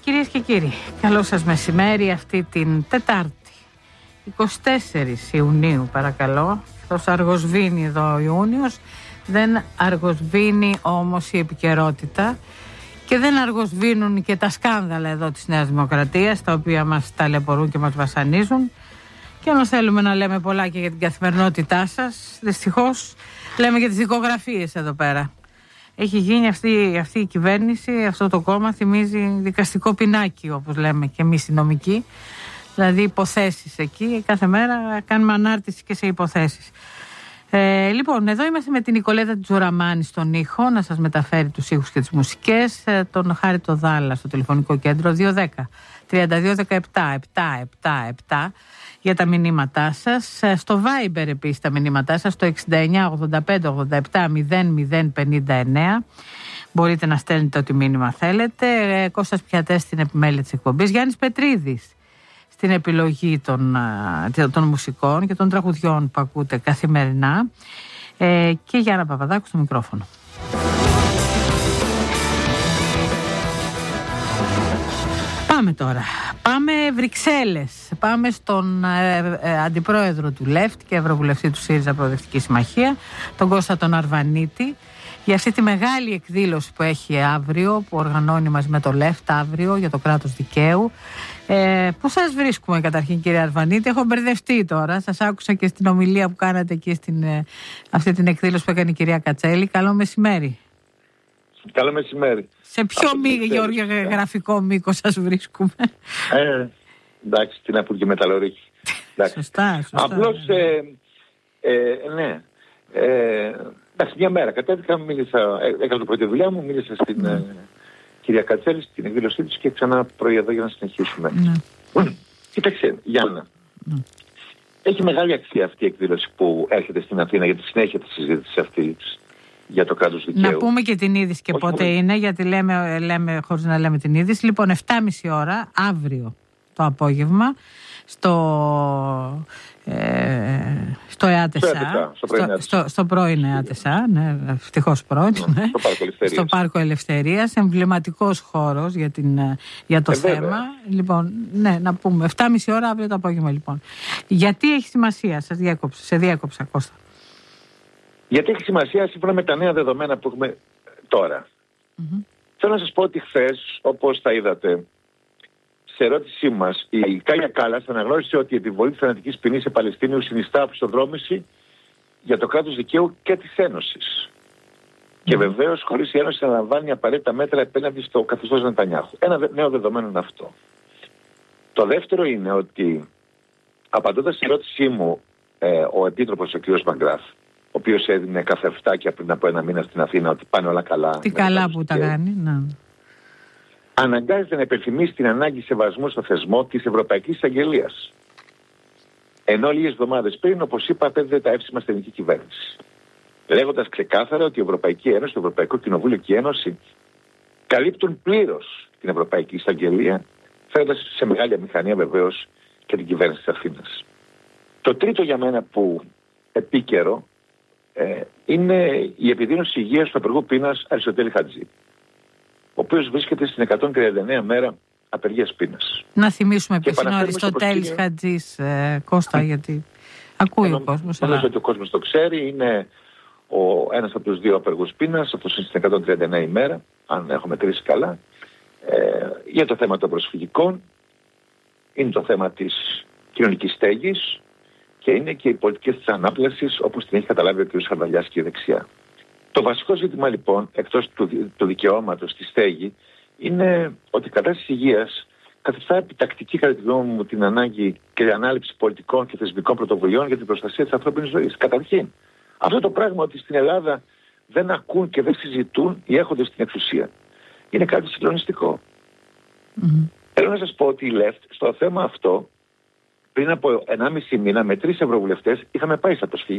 Κυρίες και κύριοι, καλό σας μεσημέρι αυτή την Τετάρτη, 24 Ιουνίου παρακαλώ. Αυτός αργοσβήνει εδώ ο Ιούνιος, δεν αργοσβήνει όμως η επικαιρότητα και δεν αργοσβήνουν και τα σκάνδαλα εδώ της Νέας Δημοκρατίας, τα οποία μας ταλαιπωρούν και μας βασανίζουν. Και όμως θέλουμε να λέμε πολλά και για την καθημερινότητά σας, δυστυχώς λέμε και τις δικογραφίες εδώ πέρα. Έχει γίνει αυτή η κυβέρνηση, αυτό το κόμμα θυμίζει δικαστικό πινάκι, όπως λέμε και εμείς οι νομικοί. Δηλαδή υποθέσεις εκεί, κάθε μέρα κάνουμε ανάρτηση και σε υποθέσεις. Λοιπόν, εδώ είμαστε με την Νικολέτα Τζουραμάνη στον ήχο, να σας μεταφέρει τους ήχους και τις μουσικές, τον Χάρη Δάλα στο τηλεφωνικό κέντρο 210-3217-777 για τα μηνύματά σας. Στο Viber επίσης τα μηνύματά σας, στο 69-85-87-0059. Μπορείτε να στέλνετε ό,τι μήνυμα θέλετε. Κώστας Πιατές στην επιμέλεια της εκπομπής. Γιάννης Πετρίδης στην επιλογή των μουσικών και των τραγουδιών που ακούτε καθημερινά. Και Γιάννα Παπαδάκου στο μικρόφωνο. Πάμε τώρα. Πάμε Βρυξέλλες. Πάμε στον αντιπρόεδρο του ΛΕΦΤ και ευρωβουλευτή του ΣΥΡΙΖΑ Προοδευτική Συμμαχία, τον Κώστα τον Αρβανίτη, για αυτή τη μεγάλη εκδήλωση που έχει αύριο, που οργανώνει μαζί με το ΛΕΦΤ αύριο για το κράτος δικαίου. Πού σας βρίσκουμε καταρχήν, κύριε Αρβανίτη? Έχω μπερδευτεί τώρα. Σας άκουσα και στην ομιλία που κάνατε εκεί αυτή την εκδήλωση που έκανε η κυρία Κατσέλη. Καλό μεσημέρι. Καλό μεσημέρι. Σε ποιο γεωγραφικό μήκο σας βρίσκουμε? Εντάξει, τι να πω και μεταλλορίκη. Σωστά. Απλώς, ναι. Εντάξει, μια μέρα κατέβηκα, έκανα το πρώτη δουλειά μου, μίλησα στην κυρία Κατσέλη, στην εκδήλωσή της και ξανά πρωί εδώ για να συνεχίσουμε. Κοίταξε, Γιάννα. Έχει μεγάλη αξία αυτή η εκδήλωση που έρχεται στην Αθήνα για τη συνέχεια της συζήτησης αυτής για το κράτος δικαίου. Να πούμε και την είδηση και πότε είναι, γιατί λέμε χωρίς να λέμε την είδηση. Λοιπόν, 7.30 ώρα, αύριο το απόγευμα, στο ΕΑΤΕΣΑ, στο πρώην ΕΑΤΕΣΑ, ναι, ευτυχώς πρώην, στο Πάρκο Ελευθερίας, εμβληματικός χώρος για το θέμα. Λοιπόν, ναι, να πούμε, 7.30 ώρα αύριο το απόγευμα, λοιπόν. Γιατί έχει σημασία? Σε διέκοψα, Κώστα. Γιατί έχει σημασία σύμφωνα με τα νέα δεδομένα που έχουμε τώρα. Θέλω να σας πω ότι χθες, όπως τα είδατε, σε ερώτησή μας, η Κάγια Κάλλας αναγνώρισε ότι η επιβολή της θανατικής ποινής σε Παλαιστίνιους συνιστά οπισθοδρόμηση για το κράτος δικαίου και της Ένωσης. Και βεβαίως χωρίς η Ένωση να λαμβάνει απαραίτητα μέτρα απέναντι στο καθεστώς Νετανιάχου. Ένα νέο δεδομένο είναι αυτό. Το δεύτερο είναι ότι, απαντώντας στην ερώτησή μου, ο Επίτροπος, ο κ. Μαγκράφ, ο οποίος έδινε καθευτάκια πριν από ένα μήνα στην Αθήνα ότι πάνε όλα καλά. Τι καλά που τα κάνει, ναι. Αναγκάζεται να υπενθυμίσει την ανάγκη σεβασμού στο θεσμό της Ευρωπαϊκής Εισαγγελίας. Ενώ λίγες εβδομάδες πριν, όπως είπα, απέδιδε τα εύσημα στην ελληνική κυβέρνηση. Λέγοντας ξεκάθαρα ότι η Ευρωπαϊκή Ένωση, το Ευρωπαϊκό Κοινοβούλιο και η Ένωση καλύπτουν πλήρως την Ευρωπαϊκή Εισαγγελία, φέροντας σε μεγάλη αμηχανία βεβαίως και την κυβέρνηση της Αθήνας. Το τρίτο για μένα που επίκαιρο είναι η επιδείνωση υγείας του απεργού πείνας Αριστοτέλη Χατζή, ο οποίος βρίσκεται στην 139 μέρα απεργίας πείνας. Να θυμίσουμε ποιος είναι ο Αριστοτέλης Χατζής, Κώστα, γιατί ακούει ο κόσμος. Νομίζω ότι ο κόσμος το ξέρει. Είναι ένας από τους δύο απεργούς πείνας, αυτός είναι στην 139 ημέρα, αν έχω μετρήσει καλά. Για το θέμα των προσφυγικών, είναι το θέμα της κοινωνικής στέγης και είναι και οι πολιτικές της ανάπλασης, όπως την έχει καταλάβει ο κ. Χαρδαλιάς και η δεξιά. Το βασικό ζήτημα λοιπόν, εκτός του δικαιώματος στη στέγη, είναι ότι η κατάσταση υγείας καθιστά επιτακτική κατά τη γνώμη μου την ανάγκη και ανάληψη πολιτικών και θεσμικών πρωτοβουλειών για την προστασία της ανθρώπινης ζωής. Καταρχήν, αυτό το πράγμα ότι στην Ελλάδα δεν ακούν και δεν συζητούν οι έχοντες στην εξουσία είναι κάτι συγκλονιστικό. Θέλω να σας πω ότι η ΛΕΦΤ στο θέμα αυτό πριν από 1,5 μήνα με 3 ευρωβουλευτές είχαμε πάει στα